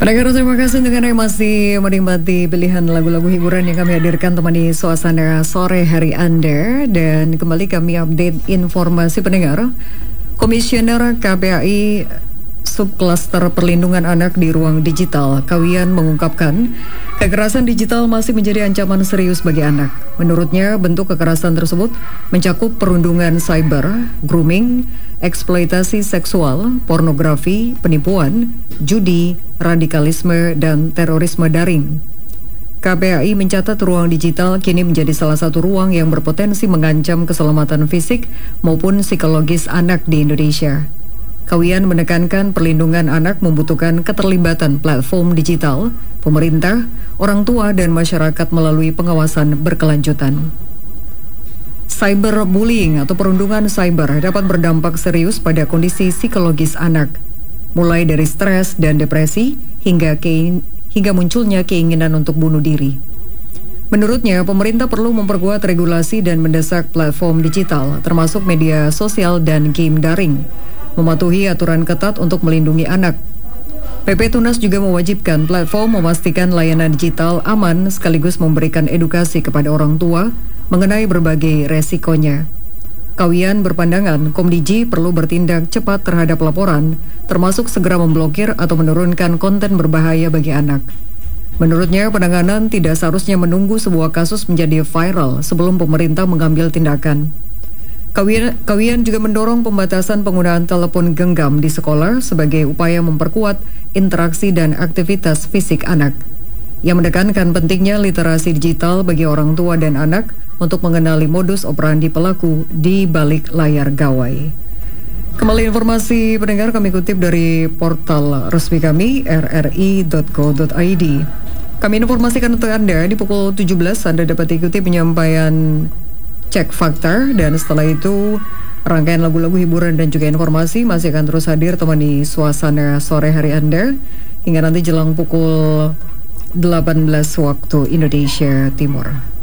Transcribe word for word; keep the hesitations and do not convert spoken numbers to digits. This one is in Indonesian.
Pendengar, terima kasih dengan yang masih menikmati pilihan lagu-lagu hiburan yang kami hadirkan temani suasana sore hari Anda. Dan kembali kami update informasi pendengar. Komisioner K P A I Subklaster Perlindungan Anak di Ruang Digital, Kawian, mengungkapkan kekerasan digital masih menjadi ancaman serius bagi anak. Menurutnya, bentuk kekerasan tersebut mencakup perundungan cyber, grooming, eksploitasi seksual, pornografi, penipuan, judi, radikalisme, dan terorisme daring. K P A I mencatat ruang digital kini menjadi salah satu ruang yang berpotensi mengancam keselamatan fisik maupun psikologis anak di Indonesia. Kawian menekankan perlindungan anak membutuhkan keterlibatan platform digital, pemerintah, orang tua, dan masyarakat melalui pengawasan berkelanjutan. Cyberbullying atau perundungan cyber dapat berdampak serius pada kondisi psikologis anak, mulai dari stres dan depresi hingga kein, hingga munculnya keinginan untuk bunuh diri. Menurutnya, pemerintah perlu memperkuat regulasi dan mendesak platform digital, termasuk media sosial dan game daring, mematuhi aturan ketat untuk melindungi anak. P P Tunas juga mewajibkan platform memastikan layanan digital aman sekaligus memberikan edukasi kepada orang tua mengenai berbagai resikonya. Kawian berpandangan Komdiji perlu bertindak cepat terhadap laporan, termasuk segera memblokir atau menurunkan konten berbahaya bagi anak. Menurutnya, penanganan tidak seharusnya menunggu sebuah kasus menjadi viral sebelum pemerintah mengambil tindakan. Kawian, Kawian juga mendorong pembatasan penggunaan telepon genggam di sekolah sebagai upaya memperkuat interaksi dan aktivitas fisik anak. Ia menekankan pentingnya literasi digital bagi orang tua dan anak untuk mengenali modus operandi pelaku di balik layar gawai. Kembali informasi pendengar kami kutip dari portal resmi kami r r i dot co dot i d. Kami informasikan untuk Anda di pukul tujuh belas Anda dapat ikuti penyampaian Cek Fakta, dan setelah itu rangkaian lagu-lagu hiburan dan juga informasi masih akan terus hadir temani suasana sore hari Anda hingga nanti jelang pukul delapan belas waktu Indonesia Timur.